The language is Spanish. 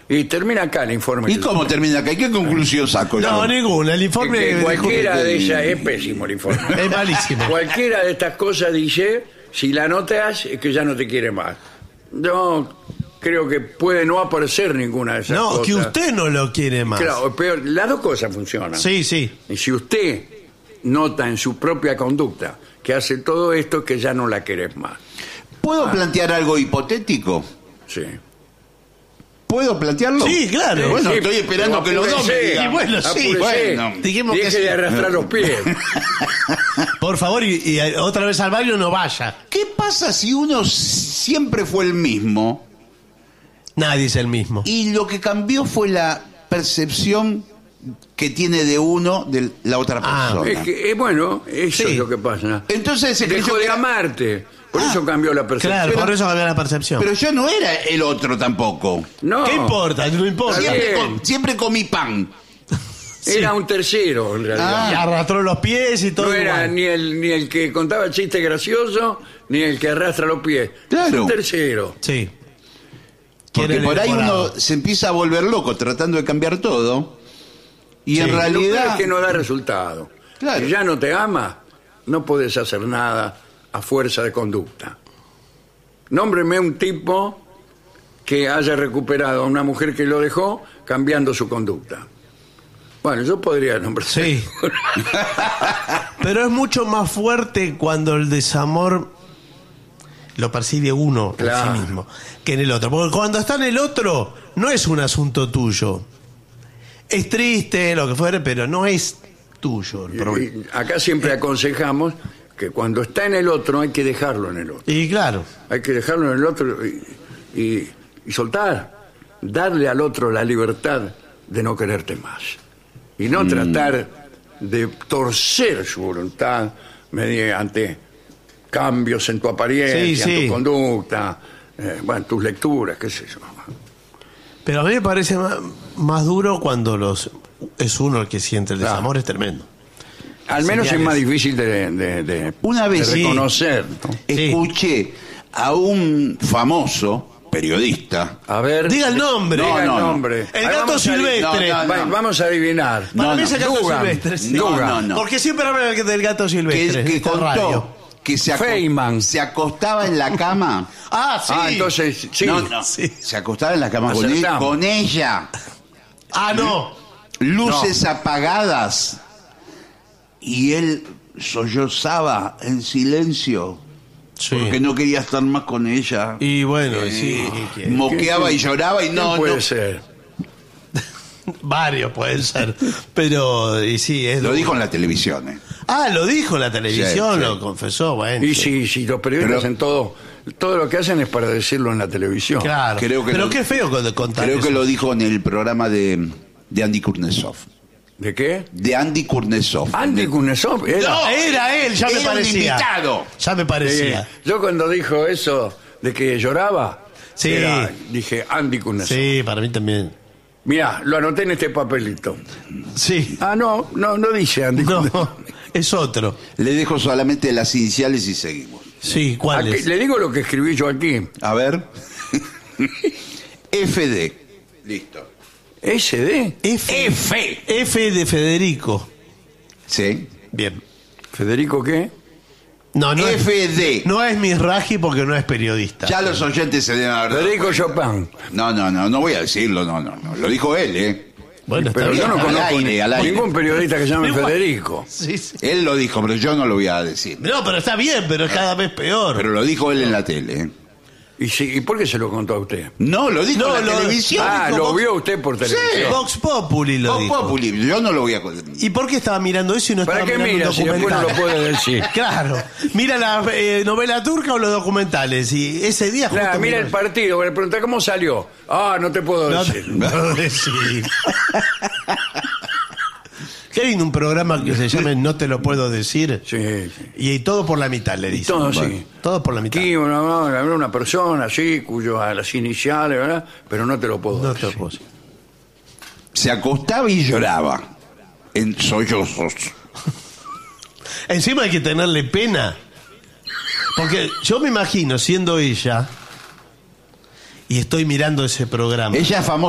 Y termina acá el informe. ¿Y cómo termina acá? ¿Y qué conclusión saco? No, ninguna. El informe... Que cualquiera de ellas es pésimo el informe. Es malísimo. Cualquiera de estas cosas dice, si la notas es que ya no te quiere más. Yo creo que puede no aparecer ninguna de esas cosas. No, que usted no lo quiere más. Claro, pero las dos cosas funcionan. Sí, sí. Y si usted nota en su propia conducta que hace todo esto, que ya no la querés más. ¿Puedo plantear algo hipotético? Sí. ¿Puedo plantearlo? Sí, claro. Bueno, Sí, estoy esperando pero que los dos me apúrese, digan. Y bueno, sí, apúrese. bueno. Dijimos que Deje sí. de arrastrar los pies. Por favor, y otra vez al baño no vaya. ¿Qué pasa si uno siempre fue el mismo Nadie es el mismo. y lo que cambió fue la percepción que tiene de uno de la otra persona? Es que, bueno, eso Sí. es lo que pasa. Entonces se Dejó creyó de que- amarte. Por eso cambió la percepción. Claro, por eso cambió la percepción. Pero yo no era el otro tampoco. No, ¿Qué importa? No importa. Está Siempre, bien. siempre comí pan. era un tercero en realidad. Y arrastró los pies y todo No era igual. ni el que contaba chistes graciosos, ni el que arrastra los pies. Claro. Es un tercero. Sí. Porque Quiere por ahí decorado. uno se empieza a volver loco tratando de cambiar todo. Y Sí. en Lo peor realidad... es que no da resultado. Claro. Si ya no te ama, no puedes hacer nada a fuerza de conducta. Nómbreme un tipo que haya recuperado a una mujer que lo dejó cambiando su conducta. Bueno, yo podría nombrar. Sí. Pero es mucho más fuerte cuando el desamor lo percibe uno Claro. en sí mismo que en el otro. Porque cuando está en el otro, no es un asunto tuyo. Es triste, lo que fuere, pero no es tuyo el problema. Y acá siempre aconsejamos que cuando está en el otro hay que dejarlo en el otro. Y claro, Hay que dejarlo en el otro y soltar, darle al otro la libertad de no quererte más. Y no tratar de torcer su voluntad mediante cambios en tu apariencia, Sí, sí. en tu conducta, en tus lecturas, qué sé yo. pero a mí me parece más duro cuando es uno el que siente el Claro. desamor, es tremendo. Al menos es Señales. más difícil de Una vez de reconocer, ¿no? escuché a un famoso periodista. A ver. Diga el nombre. Diga No, el no. nombre. El Ahí gato vamos a- silvestre. Vamos a adivinar. Para No, mí no. es el gato Dugan. silvestre. Sí. No. Porque siempre hablan del gato silvestre. Que en esta radio. contó que Feynman. se acostaba en la cama. Ah, sí. Ah, entonces, sí. No. Sí. Se acostaba en la cama Acertamos. con ella. Ah, no. Luces apagadas. Y él sollozaba en silencio. Sí. Porque no quería estar más con ella. Y bueno, sí. Moqueaba y lloraba y ¿Quién no. puede no. ser? Varios pueden ser. Pero, y sí, es Lo duro. dijo en la televisión. Ah, lo dijo en la televisión, Sí, sí. lo confesó, bueno. Y si los periodistas Pero- hacen todo lo que hacen es para decirlo en la televisión. Claro. Creo que pero lo- qué feo contar Creo que eso. lo dijo en el programa de Andy Kurnesov. ¿De qué? De Andy Kurnesov. Andy Kuznetsov era. No, era él, ya me Era un parecía. invitado. Ya me parecía. Yo cuando dijo eso de que lloraba, Sí. dije Andy Kuznetsov. Sí, para mí también. Mirá, lo anoté en este papelito. Sí. Ah, no dice Andy Kuznetsov. No, es otro. Le dejo solamente las iniciales y seguimos. Sí, ¿cuál Aquí- es? le digo lo que escribí yo aquí. A ver. FD. Listo. SD. F de Federico. Sí. Bien. ¿Federico qué? No, no es, FD. no es Misraji porque no es periodista. Ya los oyentes se deben haber dado Federico cuenta. Chopin. No voy a decirlo, no. Lo dijo él, ¿eh? Bueno, está Pero bien. yo no Al conozco aire, al aire. ningún periodista que se llame Igual. Federico. Sí, sí. Él lo dijo, pero yo no lo voy a decir. No, pero está bien, pero es cada vez peor. Pero lo dijo él en la tele, ¿eh? ¿Y por qué se lo contó a usted? No, lo dijo No, en la lo- televisión. Ah, dijo lo Vox- vio usted por televisión. Vox Populi lo Vox dijo. Populi, yo no lo voy a... ¿Y por qué estaba mirando eso y no ¿Para estaba qué mirando mira un si después no lo documental? puede decir? Claro. Mira la novela turca o los documentales. Y ese día justo Claro, mira miró- el partido, le pregunta cómo salió. Ah, no te puedo No, decir. no decir. Que hay un programa que se llama No te lo puedo decir. Sí, sí. Y todo por la mitad le dicen. Todo, sí. Bueno, todo por la mitad. Aquí una persona así, cuyo a las iniciales, ¿verdad? Pero no te lo puedo No te decir. lo puedo decir. Se acostaba y lloraba en sollozos. Encima hay que tenerle pena. Porque yo me imagino siendo ella y estoy mirando ese programa. Ella es famosa.